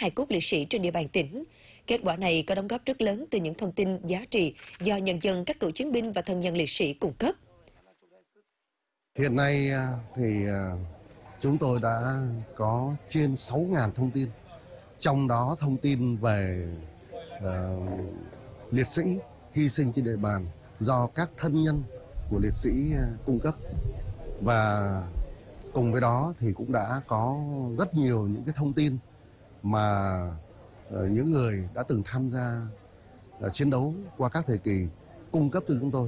hài cốt liệt sĩ trên địa bàn tỉnh. Kết quả này có đóng góp rất lớn từ những thông tin giá trị do nhân dân, các cựu chiến binh và thân nhân liệt sĩ cung cấp. Hiện nay thì chúng tôi đã có trên 6.000 thông tin, trong đó thông tin về liệt sĩ hy sinh trên địa bàn do các thân nhân của liệt sĩ cung cấp. Và cùng với đó thì cũng đã có rất nhiều những cái thông tin mà những người đã từng tham gia chiến đấu qua các thời kỳ cung cấp cho chúng tôi.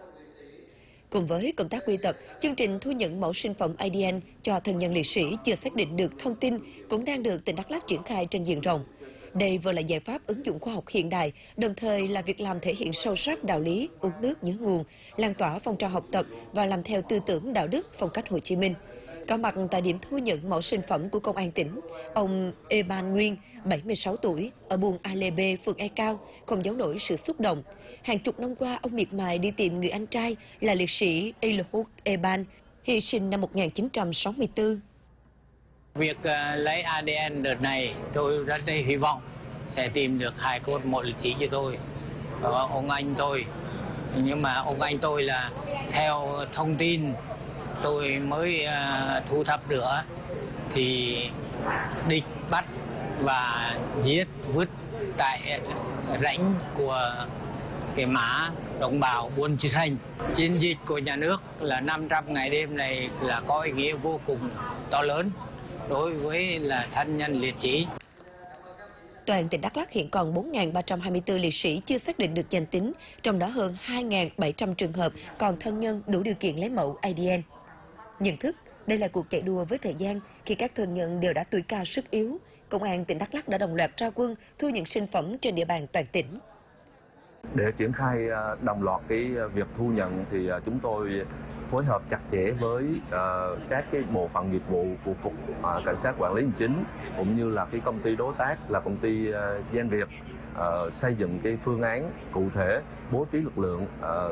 Cùng với công tác quy tập, chương trình thu nhận mẫu sinh phẩm ADN cho thân nhân liệt sĩ chưa xác định được thông tin cũng đang được tỉnh Đắk Lắk triển khai trên diện rộng. Đây vừa là giải pháp ứng dụng khoa học hiện đại, đồng thời là việc làm thể hiện sâu sắc đạo lý uống nước nhớ nguồn, lan tỏa phong trào học tập và làm theo tư tưởng đạo đức phong cách Hồ Chí Minh. Có mặt tại điểm thu nhận mẫu sinh phẩm của Công an tỉnh, ông Eban Nguyên, 76 tuổi, ở buôn A Lê B, phường E Cao, không giấu nổi sự xúc động. Hàng chục năm qua, ông miệt mài đi tìm người anh trai là liệt sĩ Elohuk Eban, hy sinh năm 1964. Việc lấy ADN đợt này, tôi rất hy vọng sẽ tìm được hài cốt một liệt sĩ cho tôi, ông anh tôi. Nhưng mà ông anh tôi là theo thông tin tôi mới thu thập được thì địch bắt và giết vứt tại rãnh của cái mã đồng bào Buôn Chư Sanh. Chiến dịch của nhà nước là 500 ngày đêm này là có ý nghĩa vô cùng to lớn đối với là thân nhân liệt sĩ. Toàn tỉnh Đắk Lắk hiện còn 4.324 liệt sĩ chưa xác định được danh tính, trong đó hơn 2.700 trường hợp còn thân nhân đủ điều kiện lấy mẫu ADN. Nhận thức, đây là cuộc chạy đua với thời gian khi các thân nhân đều đã tuổi cao sức yếu. Công an tỉnh Đắk Lắk đã đồng loạt ra quân thu nhận sinh phẩm trên địa bàn toàn tỉnh. Để triển khai đồng loạt cái việc thu nhận thì chúng tôi phối hợp chặt chẽ với các cái bộ phận nghiệp vụ của Cục Cảnh sát Quản lý Hành chính cũng như là cái công ty đối tác là công ty Gen Việt xây dựng cái phương án cụ thể bố trí lực lượng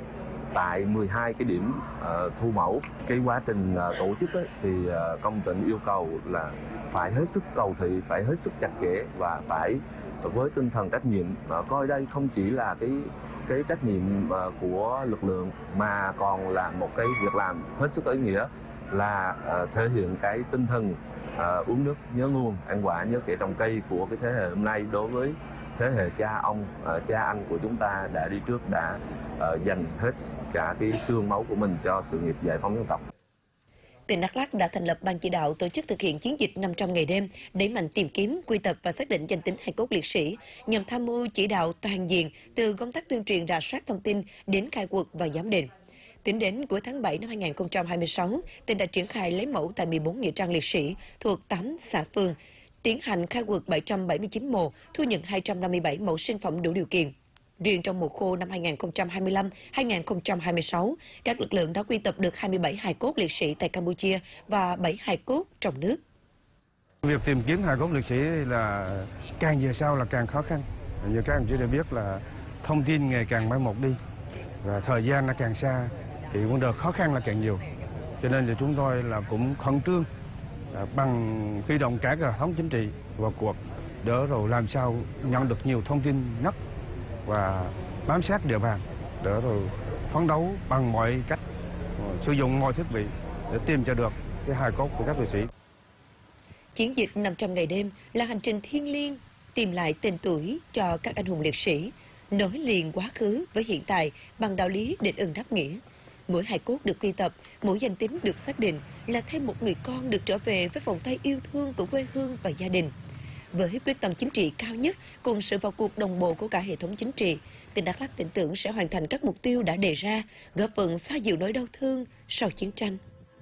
tại 12 cái điểm thu mẫu. Cái quá trình tổ chức ấy, thì công tỉnh yêu cầu là phải hết sức cầu thị, phải hết sức chặt chẽ và phải với tinh thần trách nhiệm, coi đây không chỉ là cái trách nhiệm của lực lượng mà còn là một cái việc làm hết sức ý nghĩa, là thể hiện cái tinh thần uống nước nhớ nguồn, ăn quả nhớ kẻ trồng cây của cái thế hệ hôm nay đối với thế hệ cha ông, cha anh của chúng ta đã đi trước, đã dành hết cả cái xương máu của mình cho sự nghiệp giải phóng dân tộc. Tỉnh Đắk Lắk đã thành lập ban chỉ đạo tổ chức thực hiện chiến dịch 500 ngày đêm, đẩy mạnh tìm kiếm, quy tập và xác định danh tính hài cốt liệt sĩ, nhằm tham mưu chỉ đạo toàn diện từ công tác tuyên truyền rà soát thông tin đến khai quật và giám định. Tính đến cuối tháng 7 năm 2026, tỉnh đã triển khai lấy mẫu tại 14 nghĩa trang liệt sĩ thuộc 8 xã phường, tiến hành khai quật 779 mộ, thu nhận 257 mẫu sinh phẩm đủ điều kiện. Riêng trong mùa khô năm 2025-2026, các lực lượng đã quy tập được 27 hài cốt liệt sĩ tại Campuchia và 7 hài cốt trong nước. Việc tìm kiếm hài cốt liệt sĩ là càng về sau là càng khó khăn. Như các anh chị đã biết là thông tin ngày càng mai một đi và thời gian nó càng xa thì vấn đề khó khăn là càng nhiều. Cho nên là chúng tôi là cũng khẩn trương bằng huy động cả hệ thống chính trị vào cuộc để rồi làm sao nhận được nhiều thông tin nhất và bám sát địa bàn để rồi phấn đấu bằng mọi cách, sử dụng mọi thiết bị để tìm cho được cái hài cốt của các liệt sĩ. Chiến dịch 500 ngày đêm là hành trình thiêng liêng tìm lại tên tuổi cho các anh hùng liệt sĩ, nối liền quá khứ với hiện tại bằng đạo lý đền ơn đáp nghĩa. Mỗi hài cốt được quy tập, mỗi danh tính được xác định là thêm một người con được trở về với vòng tay yêu thương của quê hương và gia đình. Với quyết tâm chính trị cao nhất cùng sự vào cuộc đồng bộ của cả hệ thống chính trị, tỉnh Đắk Lắk tin tưởng sẽ hoàn thành các mục tiêu đã đề ra, góp phần xoa dịu nỗi đau thương sau chiến tranh.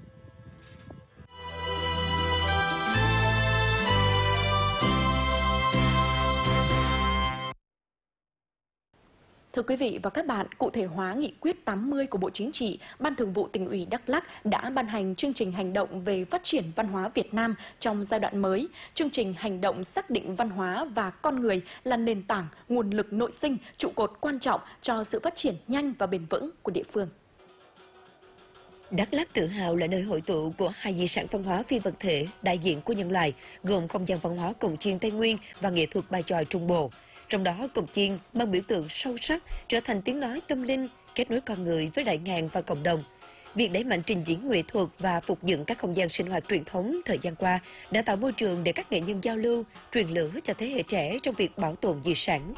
Thưa quý vị và các bạn, cụ thể hóa nghị quyết 80 của Bộ Chính trị, Ban Thường vụ Tỉnh ủy Đắk Lắk đã ban hành chương trình hành động về phát triển văn hóa Việt Nam trong giai đoạn mới. Chương trình hành động xác định văn hóa và con người là nền tảng, nguồn lực nội sinh, trụ cột quan trọng cho sự phát triển nhanh và bền vững của địa phương. Đắk Lắk tự hào là nơi hội tụ của hai di sản văn hóa phi vật thể đại diện của nhân loại, gồm không gian văn hóa cồng chiêng Tây Nguyên và nghệ thuật bài chòi Trung Bộ. Trong đó, cồng chiêng mang biểu tượng sâu sắc, trở thành tiếng nói tâm linh, kết nối con người với đại ngàn và cộng đồng. Việc đẩy mạnh trình diễn nghệ thuật và phục dựng các không gian sinh hoạt truyền thống thời gian qua đã tạo môi trường để các nghệ nhân giao lưu, truyền lửa cho thế hệ trẻ trong việc bảo tồn di sản.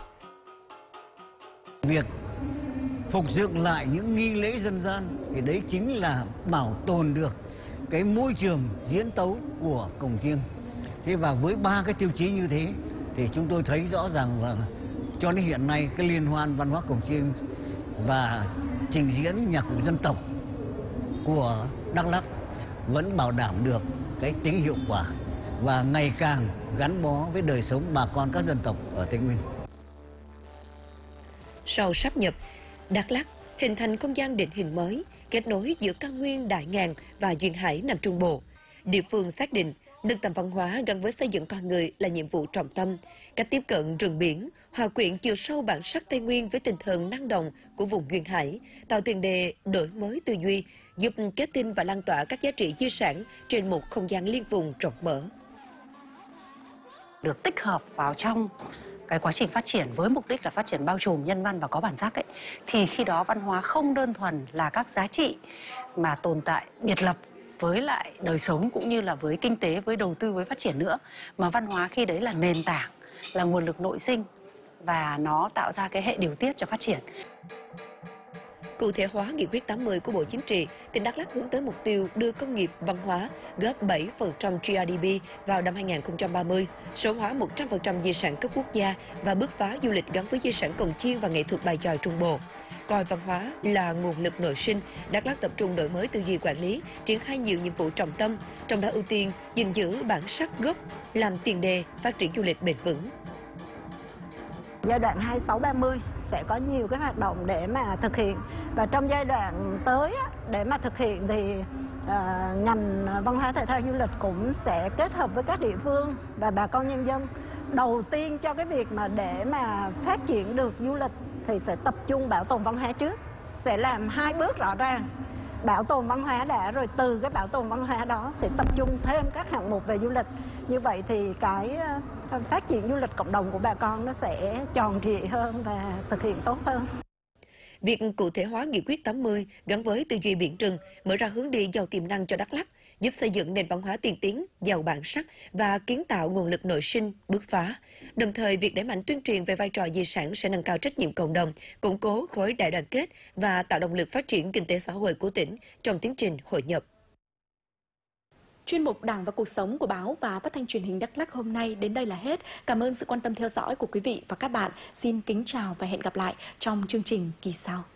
Việc phục dựng lại những nghi lễ dân gian thì đấy chính là bảo tồn được cái môi trường diễn tấu của cồng chiêng. Thế và với 3 cái tiêu chí như thế thì chúng tôi thấy rõ ràng là cho đến hiện nay cái liên hoan văn hóa cồng chiêng và trình diễn nhạc cụ dân tộc của Đắk Lắk vẫn bảo đảm được cái tính hiệu quả và ngày càng gắn bó với đời sống bà con các dân tộc ở Tây Nguyên. Sau sáp nhập, Đắk Lắk hình thành không gian định hình mới, kết nối giữa cao nguyên Đại Ngàn và duyên hải Nam Trung Bộ. Địa phương xác định nâng tầm văn hóa gắn với xây dựng con người là nhiệm vụ trọng tâm. Cách tiếp cận rừng biển, hòa quyện chiều sâu bản sắc Tây Nguyên với tinh thần năng động của vùng duyên hải, tạo tiền đề đổi mới tư duy, giúp kết tinh và lan tỏa các giá trị di sản trên một không gian liên vùng rộng mở. Được tích hợp vào trong cái quá trình phát triển với mục đích là phát triển bao trùm, nhân văn và có bản sắc ấy, thì khi đó văn hóa không đơn thuần là các giá trị mà tồn tại biệt lập với lại đời sống cũng như là với kinh tế, với đầu tư, với phát triển nữa, mà văn hóa khi đấy là nền tảng, là nguồn lực nội sinh và nó tạo ra cái hệ điều tiết cho phát triển. Cụ thể hóa nghị quyết 80 của Bộ Chính trị, tỉnh Đắk Lắk hướng tới mục tiêu đưa công nghiệp văn hóa góp 7% GDP vào năm 2030, số hóa 100% di sản cấp quốc gia và bứt phá du lịch gắn với di sản cồng chiêng và nghệ thuật bài chòi Trung Bộ. Coi văn hóa là nguồn lực nội sinh, Đắk Lắk tập trung đổi mới tư duy quản lý, triển khai nhiều nhiệm vụ trọng tâm, trong đó ưu tiên gìn giữ bản sắc gốc, làm tiền đề phát triển du lịch bền vững. Giai đoạn 26-30 sẽ có nhiều cái hoạt động để mà thực hiện, và trong giai đoạn tới để mà thực hiện thì ngành văn hóa thể thao du lịch cũng sẽ kết hợp với các địa phương và bà con nhân dân. Đầu tiên cho cái việc mà để mà phát triển được du lịch thì sẽ tập trung bảo tồn văn hóa trước, sẽ làm 2 bước rõ ràng. Bảo tồn văn hóa đã, rồi từ cái bảo tồn văn hóa đó sẽ tập trung thêm các hạng mục về du lịch. Như vậy thì cái phát triển du lịch cộng đồng của bà con nó sẽ tròn trịa hơn và thực hiện tốt hơn. Việc cụ thể hóa nghị quyết 80 gắn với tư duy biển rừng mở ra hướng đi giàu tiềm năng cho Đắk Lắk, giúp xây dựng nền văn hóa tiên tiến, giàu bản sắc và kiến tạo nguồn lực nội sinh, bứt phá. Đồng thời, việc đẩy mạnh tuyên truyền về vai trò di sản sẽ nâng cao trách nhiệm cộng đồng, củng cố khối đại đoàn kết và tạo động lực phát triển kinh tế xã hội của tỉnh trong tiến trình hội nhập. Chuyên mục Đảng và Cuộc sống của báo và Phát thanh Truyền hình Đắk Lắk hôm nay đến đây là hết. Cảm ơn sự quan tâm theo dõi của quý vị và các bạn. Xin kính chào và hẹn gặp lại trong chương trình kỳ sau.